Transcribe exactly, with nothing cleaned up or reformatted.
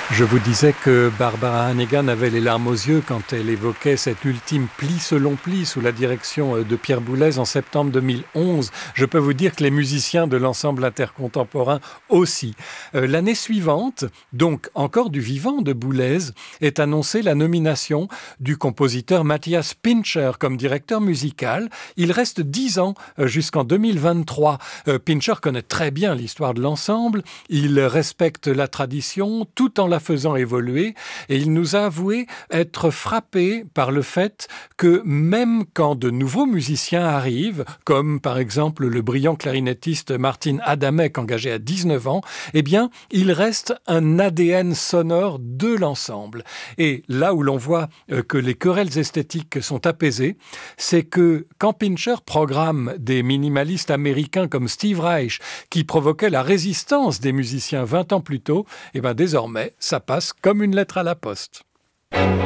Je vous disais que Barbara Hannigan avait les larmes aux yeux quand elle évoquait cet ultime pli selon pli sous la direction de Pierre Boulez en septembre deux mille onze. Je peux vous dire que les musiciens de l'ensemble intercontemporain aussi. Euh, l'année suivante, donc encore du vivant de Boulez, est annoncée la nomination du compositeur Matthias Pincher comme directeur musical. Il reste dix ans euh, jusqu'en deux mille vingt-trois. Euh, Pincher connaît très bien l'histoire de l'ensemble. Il respecte la tradition tout en la faisant évoluer, et il nous a avoué être frappé par le fait que même quand de nouveaux musiciens arrivent, comme par exemple le brillant clarinettiste Martin Adamek engagé à dix-neuf ans, eh bien, il reste un A D N sonore de l'ensemble. Et là où l'on voit que les querelles esthétiques sont apaisées, c'est que quand Pincher programme des minimalistes américains comme Steve Reich, qui provoquaient la résistance des musiciens vingt ans plus tôt, eh bien désormais, ça passe comme une lettre à la poste.